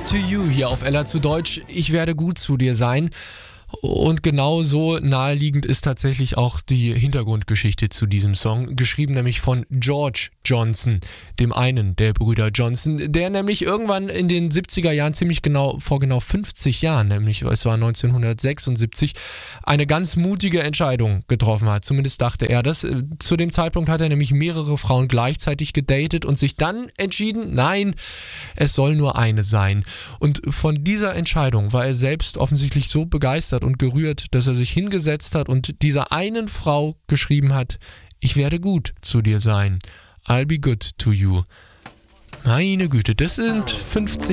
to You hier auf Ella zu Deutsch. Ich werde gut zu dir sein. Und genauso naheliegend ist tatsächlich auch die Hintergrundgeschichte zu diesem Song, geschrieben nämlich von George Johnson, dem einen der Brüder Johnson, der nämlich irgendwann in den 70er Jahren, vor genau 50 Jahren, nämlich es war 1976, eine ganz mutige Entscheidung getroffen hat. Zumindest dachte er das. Zu dem Zeitpunkt hat er nämlich mehrere Frauen gleichzeitig gedatet und sich dann entschieden, nein, es soll nur eine sein. Und von dieser Entscheidung war er selbst offensichtlich so begeistert und gerührt, dass er sich hingesetzt hat und dieser einen Frau geschrieben hat, ich werde gut zu dir sein. I'll be good to you. Meine Güte, das sind 50